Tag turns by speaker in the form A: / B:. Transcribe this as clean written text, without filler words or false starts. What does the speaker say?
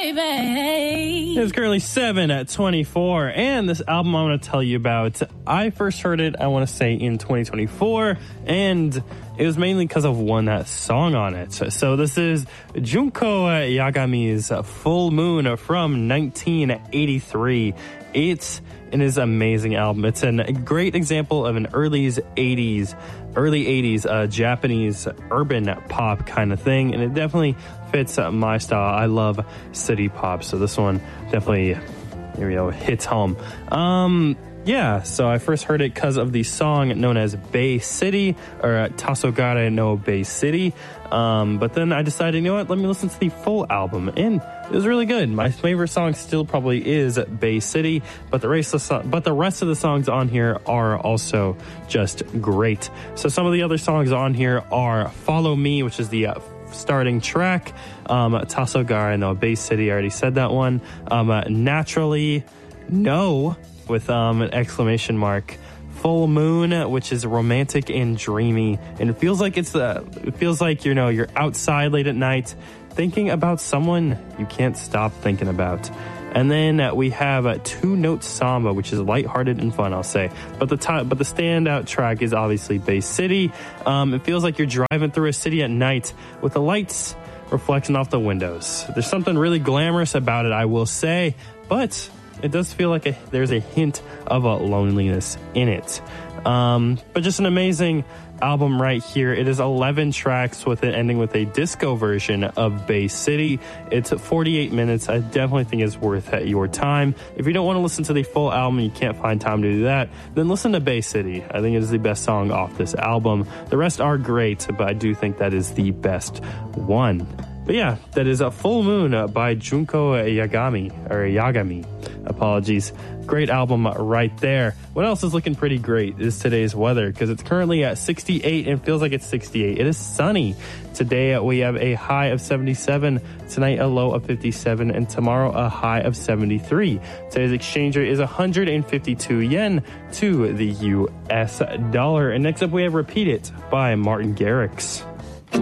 A: baby.
B: It's currently 7 at 24, and this album I'm going to tell you about, I first heard it, I want to say, in 2024, and it was mainly because of one song on it. So this is Junko Yagami's Full Moon from 1983. It's an amazing album. It's a great example of an early 80s Japanese urban pop kind of thing, and it definitely fits my style. I love city pop, so this one definitely hits home. So I first heard it because of the song known as Bay City, or Tasogare no Bay City. But then I decided, let me listen to the full album, and it was really good. My favorite song still probably is Bay City, but the rest of the songs on here are also just great. So some of the other songs on here are Follow Me, which is the starting track, Tasogare no Bay City, I already said that one, Naturally No, with an exclamation mark, Full Moon, which is romantic and dreamy, and it feels like you're outside late at night thinking about someone you can't stop thinking about. And then we have Two Note Samba, which is lighthearted and fun, I'll say. But the standout track is obviously Bay City. It feels like you're driving through a city at night with the lights reflecting off the windows. There's something really glamorous about it, I will say, but it does feel like there's a hint of a loneliness in it. But just an amazing album right here. It is 11 tracks with it ending with a disco version of Bay City. It's 48 minutes. I definitely think it's worth your time. If you don't want to listen to the full album and you can't find time to do that, then listen to Bay City. I think it is the best song off this album. The rest are great, but I do think that is the best one. But yeah, that is a Full Moon by Junko Yagami. Apologies. Great album right there. What else is looking pretty great is today's weather, because it's currently at 68 and feels like it's 68. It is sunny. Today we have a high of 77, tonight a low of 57, and tomorrow a high of 73. Today's exchange rate is 152 yen to the US dollar. And next up we have Repeat It by Martin Garrix.